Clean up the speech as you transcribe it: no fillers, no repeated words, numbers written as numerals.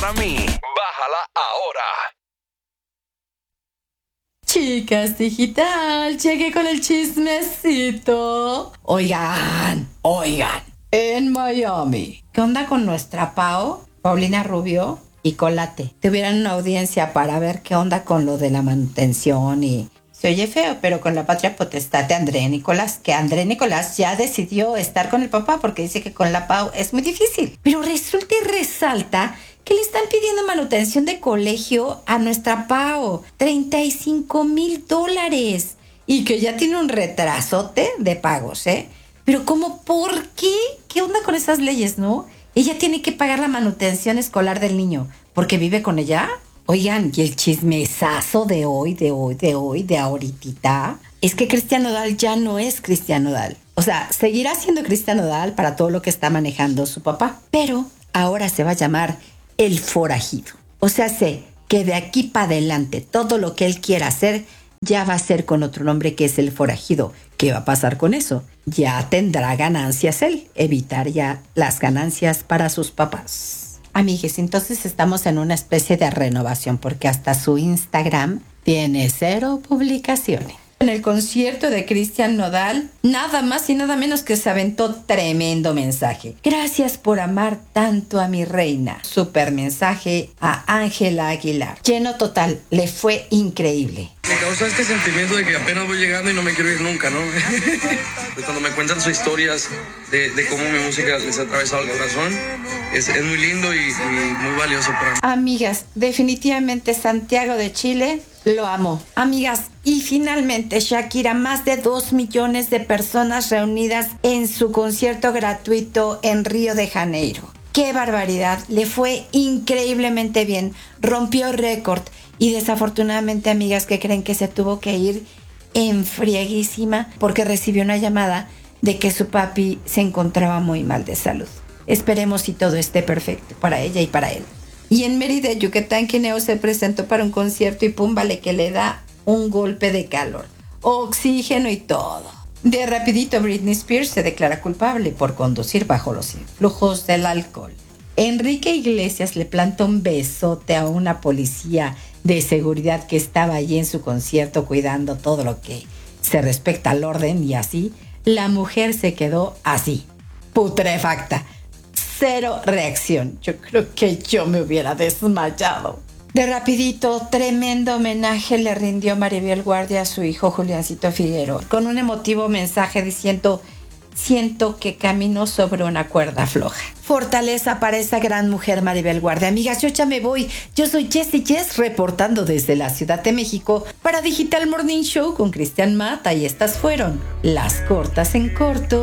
para mí. Bájala ahora. Chicas Digital, llegué con el chismecito. Oigan. En Miami, ¿qué onda con nuestra Pao, Paulina Rubio y Colate? Tuvieron una audiencia para ver qué onda con lo de la manutención y... Se oye feo, pero con la patria potestad de André Nicolás, que André Nicolás ya decidió estar con el papá porque dice que con la Pau es muy difícil. Pero resulta y resalta que le están pidiendo manutención de colegio a nuestra Pau, $35,000, y que ya tiene un retrasote de pagos, ¿eh? Pero ¿cómo? ¿Por qué? ¿Qué onda con esas leyes, no? Ella tiene que pagar la manutención escolar del niño porque vive con ella. Oigan, y el chismesazo de ahoritita, es que Cristian Nodal ya no es Cristian Nodal. O sea, seguirá siendo Cristian Nodal para todo lo que está manejando su papá, pero ahora se va a llamar El Forajido. O sea, sé que de aquí para adelante todo lo que él quiera hacer ya va a ser con otro nombre, que es El Forajido. ¿Qué va a pasar con eso? Ya tendrá ganancias él, evitar ya las ganancias para sus papás. Amigues, entonces estamos en una especie de renovación porque hasta su Instagram tiene 0 publicaciones. En el concierto de Cristian Nodal, nada más y nada menos que se aventó tremendo mensaje. Gracias por amar tanto a mi reina. Super mensaje a Ángela Aguilar. Lleno total, le fue increíble. Me causa este sentimiento de que apenas voy llegando y no me quiero ir nunca, ¿no? Pues cuando me cuentan sus historias de cómo mi música les ha atravesado el corazón, es muy lindo y muy valioso para mí. Amigas, definitivamente Santiago de Chile lo amo. Amigas, y finalmente Shakira, más de 2 millones de personas reunidas en su concierto gratuito en Río de Janeiro. ¡Qué barbaridad! Le fue increíblemente bien. Rompió récord. Y desafortunadamente, amigas, que creen que se tuvo que ir en frieguísima porque recibió una llamada de que su papi se encontraba muy mal de salud. Esperemos y todo esté perfecto para ella y para él. Y en Mérida, Yucatán, Quineo se presentó para un concierto y pum, vale que le da un golpe de calor, oxígeno y todo. De rapidito, Britney Spears se declara culpable por conducir bajo los influjos del alcohol. Enrique Iglesias le planta un besote a una policía de seguridad que estaba allí en su concierto cuidando todo lo que se respecta al orden, y así la mujer se quedó así, putrefacta. 0 reacción. Yo creo que yo me hubiera desmayado. De rapidito, tremendo homenaje le rindió Maribel Guardia a su hijo Juliancito Figueroa, con un emotivo mensaje diciendo: siento que camino sobre una cuerda floja. Fortaleza para esa gran mujer Maribel Guardia. Amigas, yo ya me voy. Yo soy Jessie Jess, reportando desde la Ciudad de México para Digital Morning Show con Cristian Mata, y estas fueron las cortas en corto.